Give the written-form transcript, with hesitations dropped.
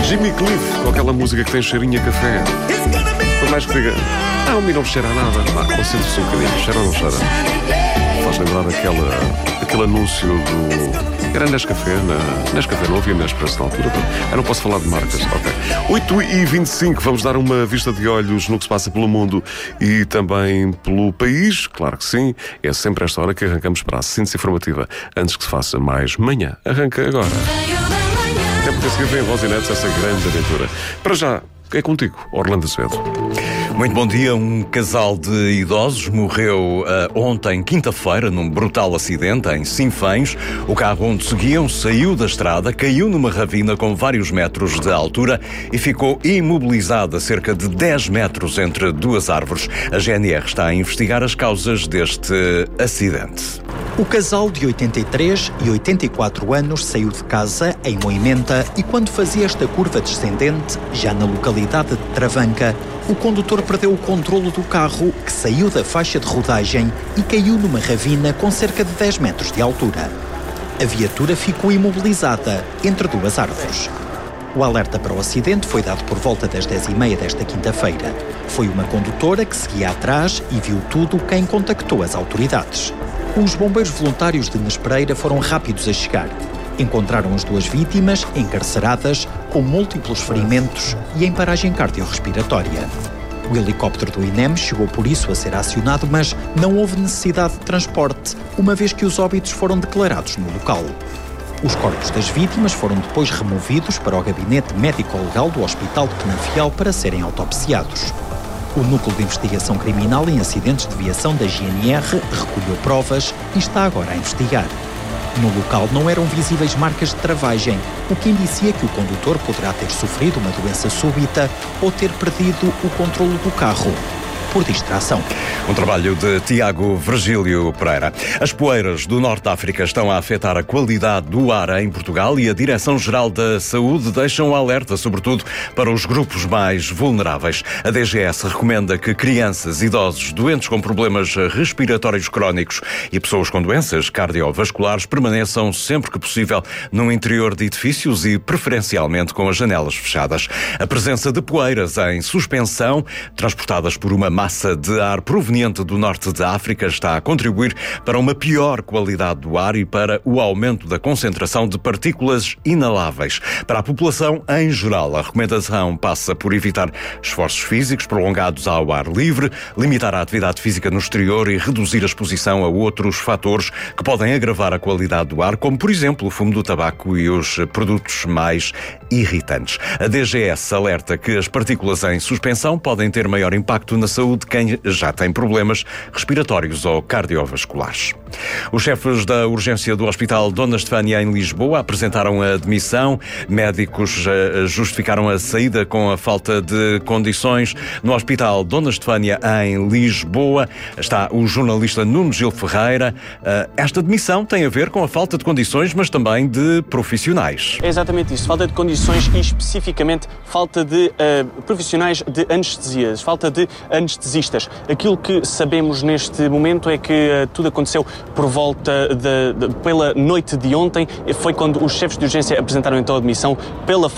Jimmy Cliff, com aquela música que tem cheirinho a café. Por mais que diga, o mim não me cheira a nada. Concentre-se um bocadinho, cheira ou não cheira? Faz lembrar aquele anúncio do... Era Nescafé, Nescafé não havia Nespresso na altura. Eu não posso falar de marcas. Ok. 8h25, vamos dar uma vista de olhos no que se passa pelo mundo e também pelo país. Claro que sim. É sempre esta hora que arrancamos para a síntese informativa. Antes que se faça mais manhã. Arranca agora. Até porque a seguir vem a Rosinetes, essa grande aventura. Para já, é contigo, Orlando Azevedo. Muito bom dia. Um casal de idosos morreu ontem, quinta-feira, num brutal acidente em Sinfãs. O carro onde seguiam saiu da estrada, caiu numa ravina com vários metros de altura e ficou imobilizado a cerca de 10 metros entre duas árvores. A GNR está a investigar as causas deste acidente. O casal de 83 e 84 anos saiu de casa em Moimenta e quando fazia esta curva descendente, já na localidade de Travanca, o condutor perdeu o controlo do carro, que saiu da faixa de rodagem e caiu numa ravina com cerca de 10 metros de altura. A viatura ficou imobilizada entre duas árvores. O alerta para o acidente foi dado por volta das 10h30 desta quinta-feira. Foi uma condutora que seguia atrás e viu tudo quem contactou as autoridades. Os bombeiros voluntários de Nespereira foram rápidos a chegar. Encontraram as duas vítimas encarceradas, com múltiplos ferimentos e em paragem cardiorrespiratória. O helicóptero do INEM chegou por isso a ser acionado, mas não houve necessidade de transporte, uma vez que os óbitos foram declarados no local. Os corpos das vítimas foram depois removidos para o gabinete médico-legal do Hospital de Penafiel para serem autopsiados. O Núcleo de Investigação Criminal em Acidentes de Viação da GNR recolheu provas e está agora a investigar. No local não eram visíveis marcas de travagem, o que indicia que o condutor poderá ter sofrido uma doença súbita ou ter perdido o controlo do carro por distração. Um trabalho de Tiago Virgílio Pereira. As poeiras do Norte de África estão a afetar a qualidade do ar em Portugal e a Direção-Geral da Saúde deixa um alerta, sobretudo para os grupos mais vulneráveis. A DGS recomenda que crianças, idosos, doentes com problemas respiratórios crónicos e pessoas com doenças cardiovasculares permaneçam sempre que possível no interior de edifícios e preferencialmente com as janelas fechadas. A presença de poeiras em suspensão, transportadas por uma massa de ar proveniente do norte da África, está a contribuir para uma pior qualidade do ar e para o aumento da concentração de partículas inaláveis. Para a população em geral, a recomendação passa por evitar esforços físicos prolongados ao ar livre, limitar a atividade física no exterior e reduzir a exposição a outros fatores que podem agravar a qualidade do ar, como, por exemplo, o fumo do tabaco e os produtos mais irritantes. A DGS alerta que as partículas em suspensão podem ter maior impacto na saúde de quem já tem problemas respiratórios ou cardiovasculares. Os chefes da urgência do Hospital Dona Estefânia em Lisboa apresentaram a demissão. Médicos justificaram a saída com a falta de condições. No Hospital Dona Estefânia em Lisboa está o jornalista Nuno Gil Ferreira. Esta demissão tem a ver com a falta de condições, mas também de profissionais. É exatamente isso. Falta de condições e especificamente falta de profissionais de anestesias, falta de anestesistas. Aquilo que sabemos neste momento é que tudo aconteceu por volta pela noite de ontem. Foi quando os chefes de urgência apresentaram então a demissão pela